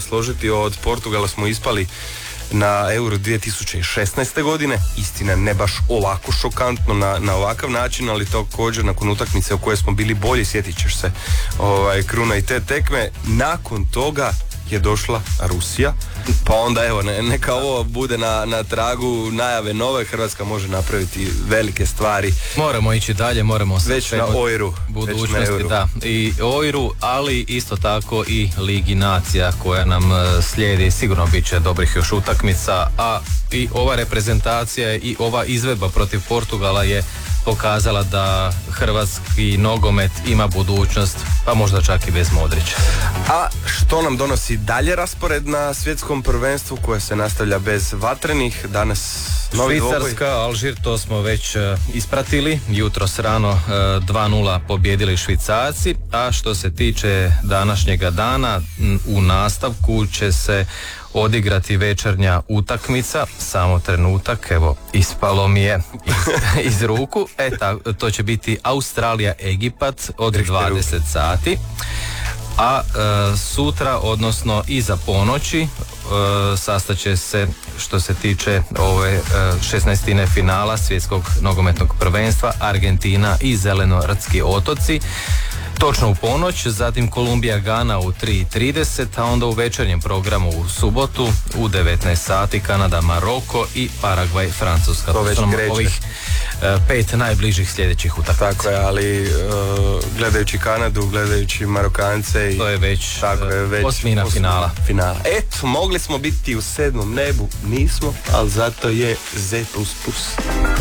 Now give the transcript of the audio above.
složiti. Od Portugala smo ispali na Euro 2016. godine, istina ne baš ovako šokantno na ovakav način, ali također nakon utakmice u kojoj smo bili bolji, sjetit ćeš se kruna i te tekme. Nakon toga je došla Rusija, pa onda evo neka ovo bude na tragu najave nove. Hrvatska može napraviti velike stvari. Moramo ići dalje, moramo se već na Euro budućnosti, da, i Euro, ali isto tako i Ligi nacija koja nam slijedi. Sigurno bit će dobrih još utakmica, a i ova reprezentacija i ova izvedba protiv Portugala je pokazala da hrvatski nogomet ima budućnost, pa možda čak i bez Modrića. A što nam donosi dalje raspored na svjetskom prvenstvu koje se nastavlja bez vatrenih? Danas novi Švicarska, Alžir, to smo već ispratili. Jutros rano 2-0 pobjedili Švicarci, a što se tiče današnjega dana, u nastavku će se odigrati večernja utakmica. Samo trenutak, evo, ispalo mi je iz ruku. To će biti Australija-Egipat od 20 sati. A sutra, odnosno iza ponoći, sastaće se, što se tiče ove 16. finala svjetskog nogometnog prvenstva, Argentina i Zelenoratski otoci. Točno u ponoć, zatim Kolumbija Gana u 3:30, a onda u večernjem programu u subotu u 19 sati Kanada Maroko i Paragvaj Francuska. To već ovih 5 najbližih sljedećih utakmica. Tako je, ali gledajući Kanadu, gledajući Marokance, to je već, osmina finala. Eto, mogli smo biti u 7. nebu, nismo, ali zato je Z++.